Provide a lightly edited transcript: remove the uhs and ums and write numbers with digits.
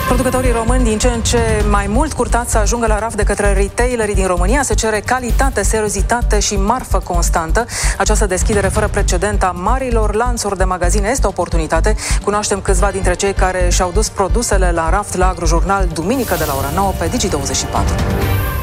Producătorii români din ce în ce mai mult curtați să ajungă la raft de către retailerii din România. Se cere calitate, seriozitate și marfă constantă. Această deschidere fără precedent a marilor lanțuri de magazine este o oportunitate. Cunoaștem câțiva dintre cei care și-au dus produsele la raft la Agrojurnal duminică de la ora 9 pe Digi24.